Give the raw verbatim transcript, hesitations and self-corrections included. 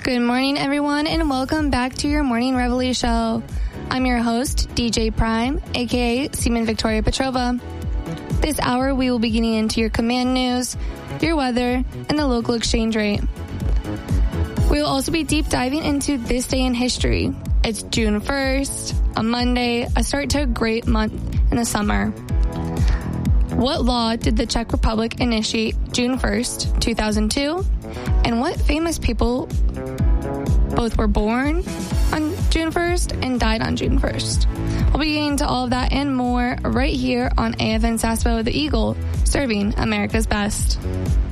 Good morning, everyone, and welcome back to your Morning Reveille show. I'm your host, D J Prime, aka Seaman Victoria Petrova. This hour, we will be getting into your command news, your weather, and the local exchange rate. We will also be deep diving into this day in history. It's June first, a Monday, a start to a great month in the summer. What law did the Czech Republic initiate June first, two thousand two? And what famous people both were born on June first and died on June first? We'll be getting to all of that and more right here on A F N Sasbo, the Eagle, serving America's best.